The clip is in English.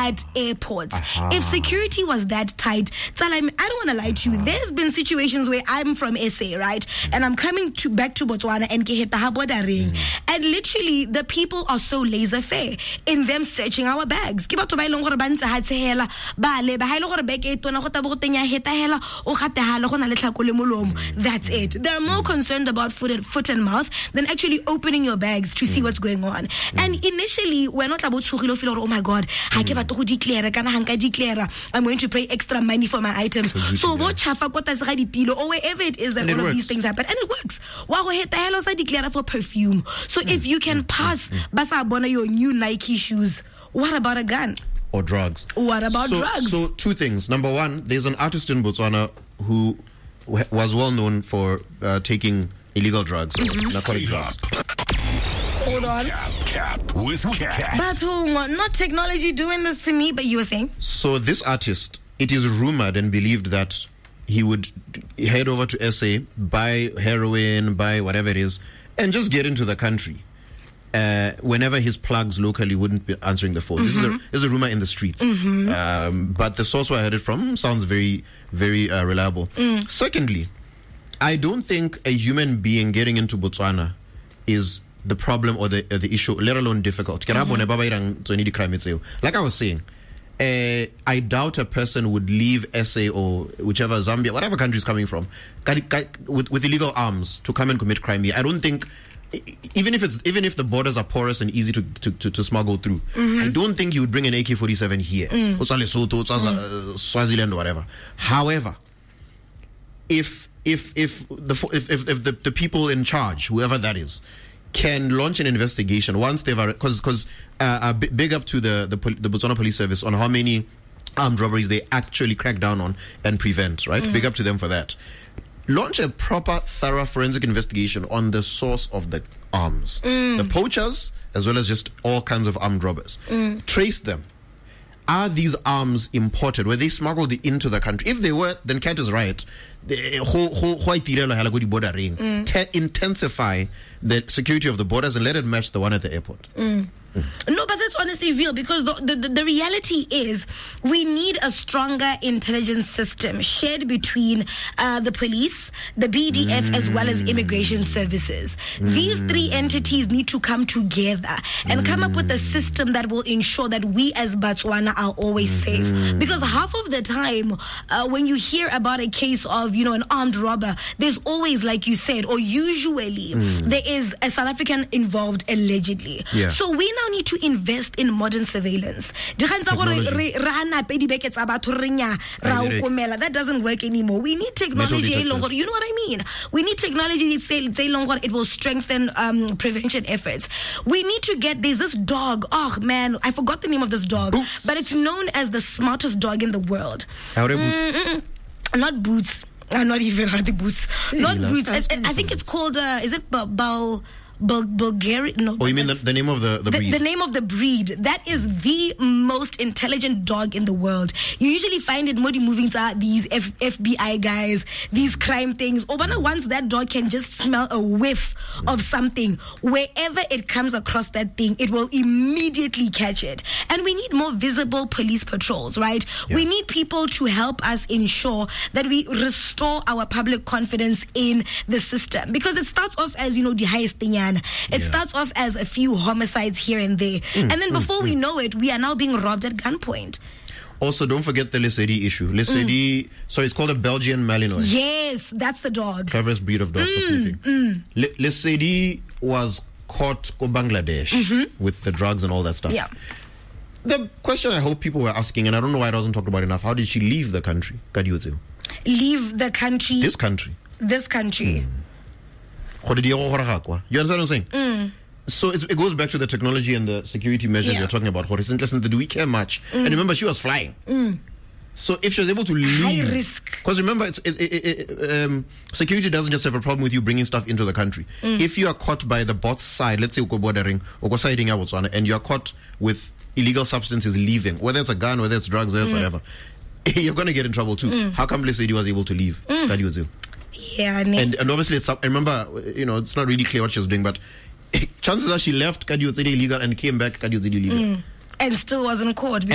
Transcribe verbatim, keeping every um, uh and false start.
at airports. Aha. If security was that tight, I don't want to lie to you. There's been situations where I'm from S A, right? And I'm coming to back to Botswana and ke heta ha border ring. And literally, the people are so laissez-faire in them searching our bags. Ke batho ba ileng gore ba ntse ha tshela ba le ba ha ile gore bag e tona go ta bo tenya heta hela o gatehela go na le tlhako le molomo. That's it. They're more concerned about foot and, foot and mouth than actually opening your bags to see what's going on. And initially, we're not about to feel, oh my God, I give a to declare, declare, I'm going to pay extra money for my items. So what chafa kota sa ditilo or wherever it is that all of these things happen, and it works. Wa go heta hela sa declare for perfume. So if you can pass basa bona your new Nike shoes, what about a gun? Or drugs. What about so, drugs? So two things. Number one, there's an artist in Botswana who was well known for uh, taking illegal drugs, mm-hmm. narcotic drugs. Hold on. Cap, cap with Cap. But who, not technology doing this to me, but you were saying? So this artist, it is rumored and believed that he would head over to S A, buy heroin, buy whatever it is, and just get into the country. Uh, whenever his plugs locally wouldn't be answering the phone. Mm-hmm. This is a, this is a rumor in the streets. Mm-hmm. Um, but the source where I heard it from sounds very, very uh, reliable. Mm. Secondly, I don't think a human being getting into Botswana is the problem or the uh, the issue, let alone difficult. Mm-hmm. Like I was saying, uh, I doubt a person would leave S A or whichever, Zambia, whatever country is coming from, with, with illegal arms to come and commit crime here. I don't think, even if it's even if the borders are porous and easy to to, to, to smuggle through, mm-hmm. I don't think you would bring an A K forty-seven here, mm. Lesotho, mm. Swaziland, or whatever. However, if if if the if if, if the, the people in charge, whoever that is, can launch an investigation once they've because because uh, uh, big up to the the, the Botswana Police Service on how many armed robberies they actually crack down on and prevent. Right, mm. Big up to them for that. Launch a proper, thorough forensic investigation on the source of the arms, mm. the poachers, as well as just all kinds of armed robbers. Mm. Trace them. Are these arms imported? Were they smuggled into the country? If they were, then Cat is right. Mm. Te- intensify the security of the borders and let it match the one at the airport. Mm. Mm. No, but that's honestly real, because the, the, the reality is we need a stronger intelligence system shared between uh, the police, the B D F, mm. as well as immigration services. Mm. These three entities need to come together and mm. come up with a system that will ensure that we as Botswana are always mm. safe. Because half of the time, uh, when you hear about a case of, you know, an armed robber, there's always, like you said, or usually, mm. there is a South African involved allegedly. Yeah. So we now need to invest in modern surveillance. That doesn't work anymore. We need technology. You know what I mean? We need technology that it will strengthen um, prevention efforts. We need to get, there's this dog, oh man, I forgot the name of this dog, Boots. But it's known as the smartest dog in the world. Mm, not Boots. Uh, not even the Boots. Not Boots. I, I think it's called, uh, is it Bal... Bal Bul- Bulgarian. No, oh, you mean the, the name of the, the breed? The, the name of the breed. That is the most intelligent dog in the world. You usually find it Modi moving to these F- FBI guys, these crime things. Obana, once that dog can just smell a whiff of something, wherever it comes across that thing, it will immediately catch it. And we need more visible police patrols, right? Yeah. We need people to help us ensure that we restore our public confidence in the system. Because it starts off as, you know, the highest thing. It yeah. starts off as a few homicides here and there. Mm, and then before mm, we mm. know it, we are now being robbed at gunpoint. Also, don't forget the Lesedi issue. Lesedi, mm. sorry, it's called a Belgian Malinois. Yes, that's the dog. Cleverest breed of dog mm, for sniffing. Mm. Le- Lesedi was caught in Bangladesh mm-hmm. with the drugs and all that stuff. Yeah. The question I hope people were asking, and I don't know why it wasn't talked about enough, how did she leave the country? Kadiuzu. Leave the country? This country. This country. Mm. You understand what I'm saying? Mm. So it's, it goes back to the technology and the security measures yeah. you're talking about. Listen, do we care much? Mm. And remember, she was flying. Mm. So if she was able to leave, high risk. Because remember, it's, it, it, it, um, security doesn't just have a problem with you bringing stuff into the country. Mm. If you are caught by the bot side, let's say uko bordering, uko siding out, and you are caught with illegal substances leaving, whether it's a gun, whether it's drugs, whether it's mm. whatever, you're going to get in trouble too. Mm. How come Lesedi was able to leave? Mm. Yeah, and, and obviously, it's. I remember, you know, it's not really clear what she was doing, but chances are she left Kadiutsedi illegal and came back Kadiutsedi illegal. Mm. And still wasn't caught.